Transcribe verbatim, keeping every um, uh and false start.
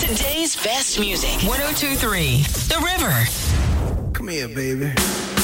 Today's best music. ten twenty-three The River. Come here, baby.